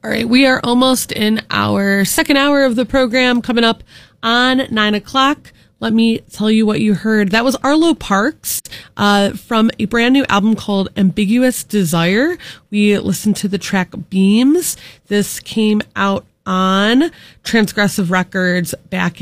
All right, we are almost in our second hour of the program, coming up on 9 o'clock. Let me tell you what you heard. That was Arlo Parks from a brand new album called Ambiguous Desire. We listened to the track Beams. This came out on Transgressive Records back